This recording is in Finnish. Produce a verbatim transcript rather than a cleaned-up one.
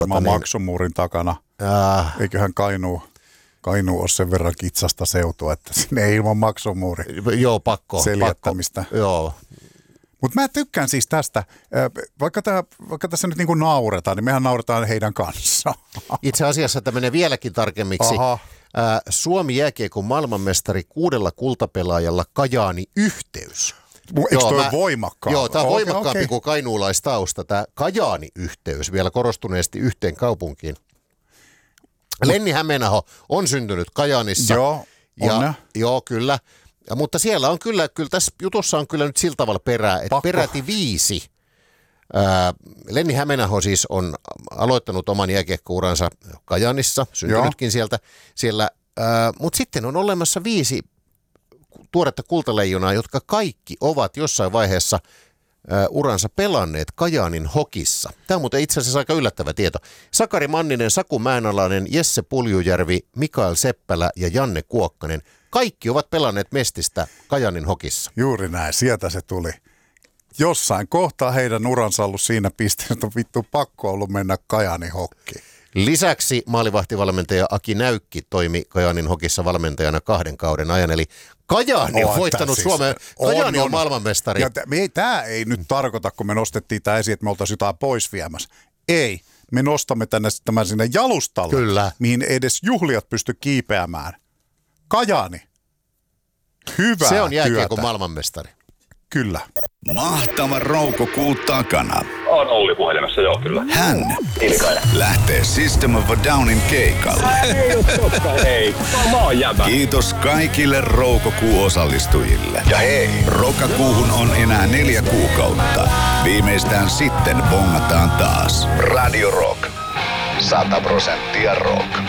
Mä oon Maksumuurin takana. Äh. Eiköhän Kainuu, Kainuu ole sen verran kitsasta seutua, että sinne ei ilman Maksumuurin joo, pakko, seljettämistä. Pakko, joo. Mutta mä tykkään siis tästä, vaikka, tää, vaikka tässä nyt niinku nauretaan, niin mehän nauretaan heidän kanssaan. Itse asiassa tämä menee vieläkin tarkemmiksi. Aha. Suomi jääkiekon maailmanmestari kuudella kultapelaajalla Kajaani-yhteys. Eikö toi mä, voimakkaampi? Joo, tämä on okay, voimakkaampi okay. kuin kainuulaistausta, tämä Kajaani-yhteys, vielä korostuneesti yhteen kaupunkiin. Lenni Hämeenaho on syntynyt Kajaanissa. Joo, ja, joo, kyllä. Ja, mutta siellä on kyllä, kyllä, tässä jutussa on kyllä nyt sillä tavalla perää, että Pakko. peräti viisi. Ää, Lenni Hämeenaho siis on aloittanut oman jääkiekkouransa Kajaanissa, syntynytkin joo. sieltä, siellä, ää, mutta sitten on olemassa viisi tuoretta kultaleijonaa, jotka kaikki ovat jossain vaiheessa ää, uransa pelanneet Kajaanin Hokissa. Tämä on muuten itse asiassa aika yllättävä tieto. Sakari Manninen, Saku Mäenalainen, Jesse Puljujärvi, Mikael Seppälä ja Janne Kuokkanen. Kaikki ovat pelanneet Mestistä Kajaanin Hokissa. Juuri näin, sieltä se tuli. Jossain kohtaa heidän uransa ollut siinä pisteessä, että on vittu pakko ollut mennä Kajaanin Hokkiin. Lisäksi maalivahtivalmentaja Aki Näykki toimi Kajaanin Hokissa valmentajana kahden kauden ajan, eli Kajaani on, on voittanut siis, Suomen. Kajaani on, on maailmanmestari. Tämä ei nyt tarkoita, kun me nostettiin tämä esiin, että me oltaisiin jotain pois viemässä. Ei, me nostamme tänne tämän sinne jalustalle, Kyllä. mihin edes juhlijat pysty kiipeämään. Kajaani. Hyvää Se on jääkiekon työtä. maailmanmestari. Kyllä. Mahtava Roukokuu takana. On Olli puhelimessa, joo kyllä. Hän Ilkainen. lähtee System of a Downin keikalle. Ei oo totta, hei. Mä oon jäbä. Kiitos kaikille Roukokuu-osallistujille. Ja hei, Rokakuuhun on enää neljä kuukautta. Viimeistään sitten bongataan taas. Radio Rock. Sata prosenttia rock.